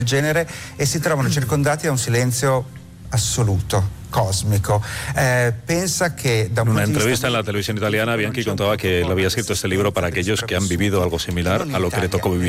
genere e si trovano circondati da un silenzio assoluto, cósmico. Pensa que en una entrevista en la televisión italiana, Bianchi contaba que él había escrito este libro para aquellos que han vivido algo similar a lo que le tocó vivir